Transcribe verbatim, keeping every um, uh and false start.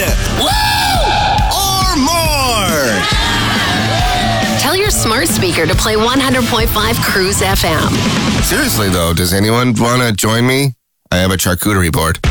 Woo! Or more. Tell your smart speaker to play one hundred point five Cruise F M. Seriously, though, does anyone want to join me? I have a charcuterie board.